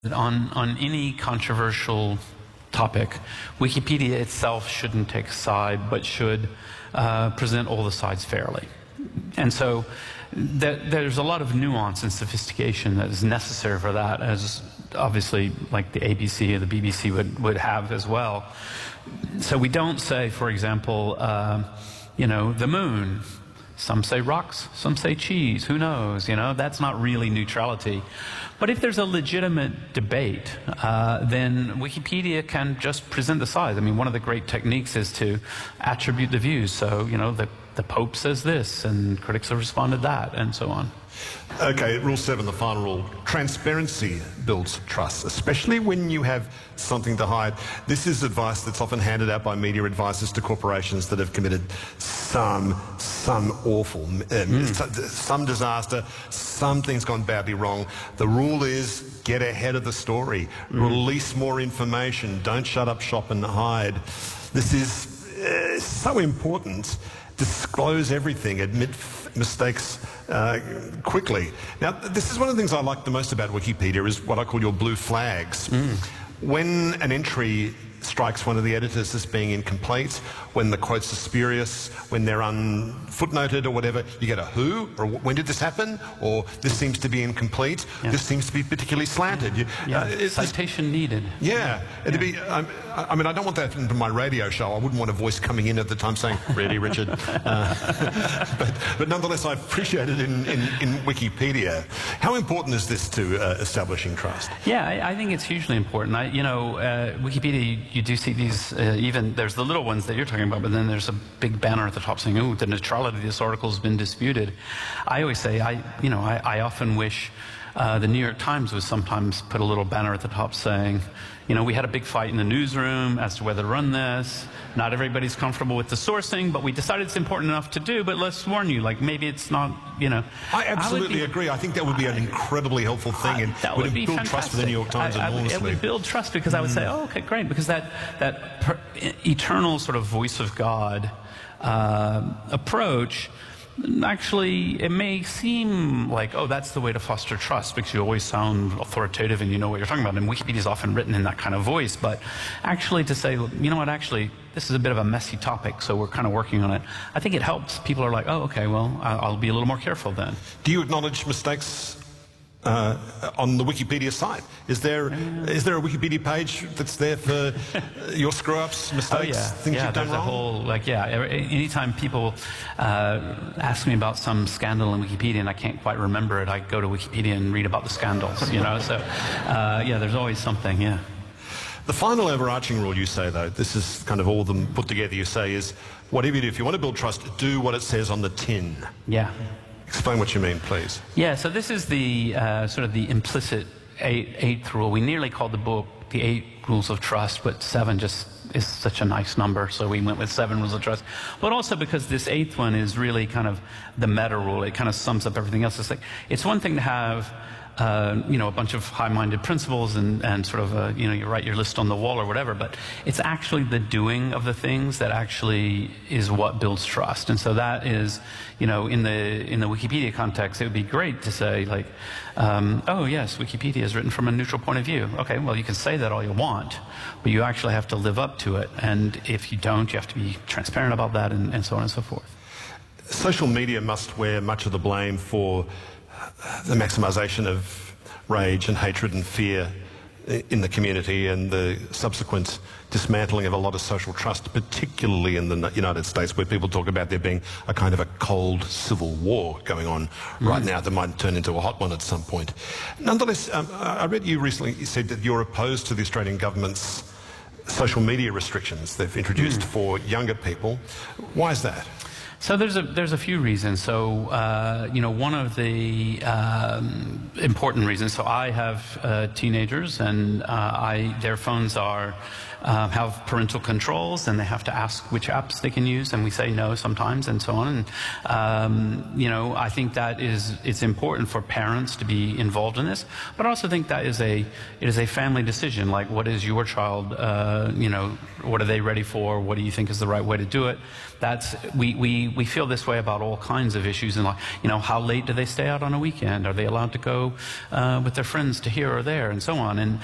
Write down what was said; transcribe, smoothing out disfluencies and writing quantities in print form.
On any controversial topic, Wikipedia itself shouldn't take a side, but should present all the sides fairly. And so there's a lot of nuance and sophistication that is necessary for that, as obviously like the ABC or the BBC would have as well. So we don't say, for example, the moon. Some say rocks, some say cheese, who knows, that's not really neutrality. But if there's a legitimate debate, then Wikipedia can just present the sides. I mean, one of the great techniques is to attribute the views. So, the Pope says this, and critics have responded that, and so on. Okay, rule 7, the final rule. Transparency builds trust, especially when you have something to hide. This is advice that's often handed out by media advisors to corporations that have committed some awful, some disaster, something's gone badly wrong. The rule is get ahead of the story, release more information, don't shut up shop and hide. This is so important. Disclose everything, admit mistakes quickly. Now, this is one of the things I like the most about Wikipedia is what I call your blue flags. When an entry strikes one of the editors as being incomplete, when the quotes are spurious, when they're unfootnoted or whatever, you get a who, or when did this happen, or this seems to be incomplete, this seems to be particularly slanted. Citation needed. It'd be, I mean, I don't want that into my radio show. I wouldn't want a voice coming in at the time saying, really, Richard? But nonetheless, I appreciate it in Wikipedia. How important is this to establishing trust? Yeah, I think it's hugely important. Wikipedia, you do see these, even there's the little ones that you're talking about, but then there's a big banner at the top saying, "Oh, the neutrality of this article has been disputed." I always say, I often wish the New York Times would sometimes put a little banner at the top saying, we had a big fight in the newsroom as to whether to run this. Not everybody's comfortable with the sourcing, but we decided it's important enough to do, but let's warn you, like maybe it's not, I absolutely agree. I think that would be an incredibly helpful thing, and that would be build fantastic. trust for the New York Times enormously. It would build trust because I would say, oh, okay, great, because that eternal sort of voice of God approach, actually, it may seem like, oh, that's the way to foster trust because you always sound authoritative and you know what you're talking about. And Wikipedia is often written in that kind of voice. But actually to say, actually, this is a bit of a messy topic, so we're kind of working on it. I think it helps. People are like, oh, okay, well, I'll be a little more careful then. Do you acknowledge mistakes on the Wikipedia site? Is there a Wikipedia page that's there for your screw-ups, mistakes, things you've done wrong? Anytime people ask me about some scandal in Wikipedia and I can't quite remember it, I go to Wikipedia and read about the scandals, So, there's always something, The final overarching rule you say, though, this is kind of all of them put together, you say is, whatever you do, if you want to build trust, do what it says on the tin. Yeah. Explain what you mean, please. Yeah, so this is the sort of the implicit eighth rule. We nearly called the book the 8 Rules of Trust, but 7 just is such a nice number, so we went with 7 Rules of Trust. But also because this 8th one is really kind of the meta rule. It kind of sums up everything else. It's like, it's one thing to have a bunch of high-minded principles and sort of, you write your list on the wall or whatever, but it's actually the doing of the things that actually is what builds trust. And so that is, in the Wikipedia context, it would be great to say, like, oh, yes, Wikipedia is written from a neutral point of view. Okay, well, you can say that all you want, but you actually have to live up to it. And if you don't, you have to be transparent about that and so on and so forth. Social media must wear much of the blame for the maximization of rage and hatred and fear in the community and the subsequent dismantling of a lot of social trust, particularly in the United States, where people talk about there being a kind of a cold civil war going on right now that might turn into a hot one at some point. Nonetheless, I read you recently said that you're opposed to the Australian government's social media restrictions they've introduced for younger people. Why is that? So there's a few reasons. So one of the important reasons. So I have teenagers, and their phones are have parental controls, and they have to ask which apps they can use, and we say no sometimes, and so on. And I think that it's important for parents to be involved in this, but I also think that it is a family decision. Like, what is your child? What are they ready for? What do you think is the right way to do it? We feel this way about all kinds of issues, and how late do they stay out on a weekend? Are they allowed to go with their friends to here or there, and so on? And